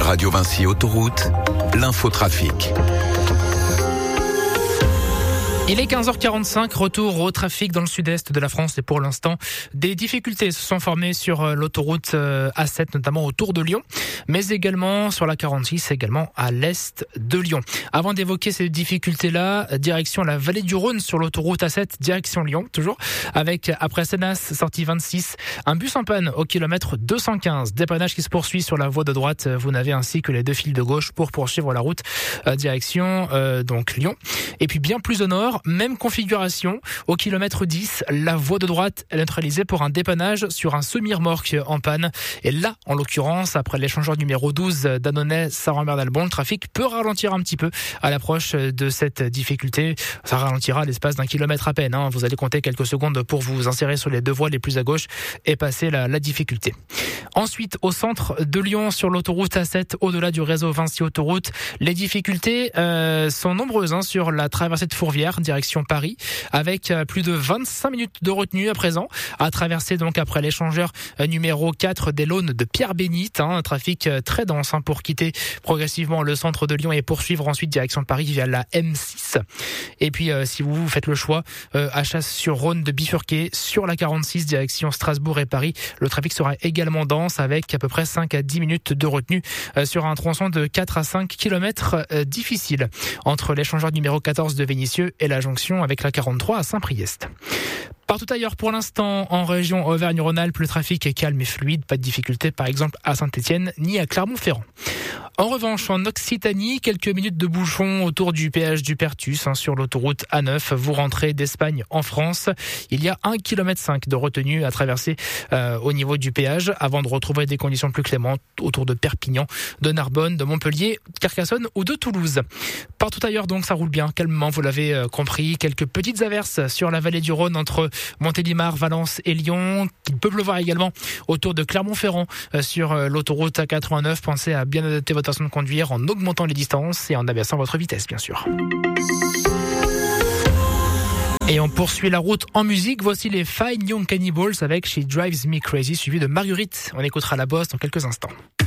Radio Vinci Autoroute, l'infotrafic. Il est 15h45, retour au trafic dans le sud-est de la France et pour l'instant, des difficultés se sont formées sur l'autoroute A7, notamment autour de Lyon, mais également sur la 46, également à l'est de Lyon. Avant d'évoquer ces difficultés-là, direction la vallée du Rhône sur l'autoroute A7, direction Lyon, toujours, avec après Sénas, sortie 26, un bus en panne au kilomètre 215. Dépannage qui se poursuit sur la voie de droite. Vous n'avez ainsi que les deux fils de gauche pour poursuivre la route direction donc Lyon. Et puis bien plus au nord, même configuration, au kilomètre 10, la voie de droite est neutralisée pour un dépannage sur un semi-remorque en panne. Et là, en l'occurrence, après l'échangeur numéro 12 d'Annonay-Saint-Rambert-d'Albon, le trafic peut ralentir un petit peu à l'approche de cette difficulté. Ça ralentira à l'espace d'1 kilomètre à peine. Vous allez compter quelques secondes pour vous insérer sur les deux voies les plus à gauche et passer la difficulté. Ensuite, au centre de Lyon, sur l'autoroute A7, au-delà du réseau Vinci Autoroute, les difficultés sont nombreuses sur la traversée de Fourvière, direction Paris, avec plus de 25 minutes de retenue à présent, à traverser donc après l'échangeur numéro 4 des Launes de Pierre-Bénite, un trafic très dense pour quitter progressivement le centre de Lyon et poursuivre ensuite direction Paris via la M6. Et puis si vous faites le choix à Chasse-sur-Rhône de bifurquer sur la 46 direction Strasbourg et Paris, le trafic sera également dense avec à peu près 5 à 10 minutes de retenue sur un tronçon de 4 à 5 km difficile entre l'échangeur numéro 14 de Vénissieux et la jonction avec la 43 à Saint-Priest. Partout ailleurs, pour l'instant, en région Auvergne-Rhône-Alpes, le trafic est calme et fluide. Pas de difficulté, par exemple, à Saint-Étienne ni à Clermont-Ferrand. En revanche, en Occitanie, quelques minutes de bouchon autour du péage du Pertus, sur l'autoroute A9. Vous rentrez d'Espagne en France. Il y a 1,5 km de retenue à traverser au niveau du péage avant de retrouver des conditions plus clémentes autour de Perpignan, de Narbonne, de Montpellier, Carcassonne ou de Toulouse. Partout ailleurs, donc, ça roule bien, calmement, vous l'avez compris. Quelques petites averses sur la vallée du Rhône entre Montélimar, Valence et Lyon. Il peut pleuvoir également autour de Clermont-Ferrand sur l'autoroute A89. Pensez à bien adapter votre façon de conduire en augmentant les distances et en abaissant votre vitesse, bien sûr. Et on poursuit la route en musique. Voici les Fine Young Cannibals avec She Drives Me Crazy, suivi de Marguerite. On écoutera la bosse dans quelques instants.